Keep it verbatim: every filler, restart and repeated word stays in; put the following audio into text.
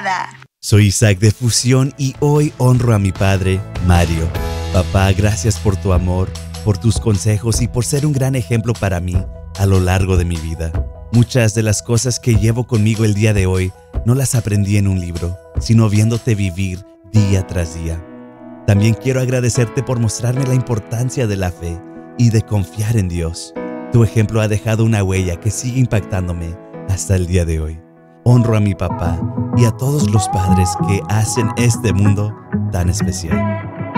nada. Soy Isaac de Fusión y hoy honro a mi padre, Mario. Papá, gracias por tu amor, por tus consejos y por ser un gran ejemplo para mí a lo largo de mi vida. Muchas de las cosas que llevo conmigo el día de hoy no las aprendí en un libro, sino viéndote vivir día tras día. También quiero agradecerte por mostrarme la importancia de la fe y de confiar en Dios. Tu ejemplo ha dejado una huella que sigue impactándome hasta el día de hoy. Honro a mi papá y a todos los padres que hacen este mundo tan especial.